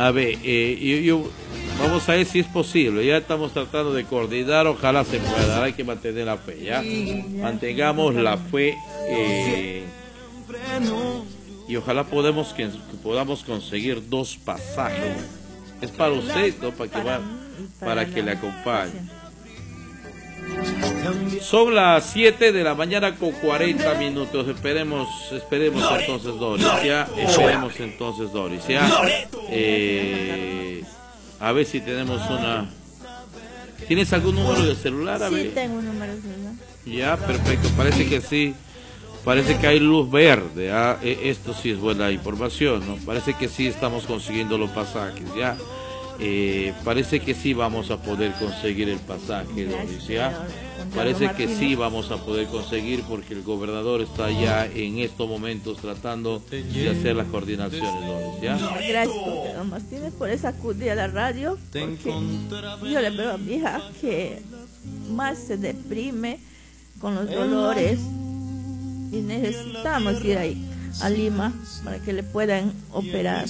A ver, vamos a ver si es posible. Ya estamos tratando de coordinar, ojalá se pueda. Hay que mantener la fe, ¿ya? Mantengamos la fe y ojalá podamos conseguir 2 pasajes. Es para usted, ¿no? Para que le acompañe. Son las 7 de la mañana con 40 minutos. Esperemos entonces, Doris, ya. Esperemos entonces, Doris, ya. A ver si tenemos una... ¿Tienes algún número de celular? A ver. Sí, tengo un número de celular. Ya, perfecto. Parece que sí. Parece que hay luz verde. Esto sí es buena información, ¿no? Parece que sí estamos consiguiendo los pasajes, ya. Parece que sí vamos a poder conseguir el pasaje, Doris, ¿ya? Parece que sí vamos a poder conseguir porque el gobernador está ya en estos momentos tratando de hacer las coordinaciones, Doris, ¿ya? Gracias, don Martínez, por esa acudida a la radio, porque yo le veo a mi hija que más se deprime con los dolores y necesitamos ir ahí a Lima para que le puedan operar.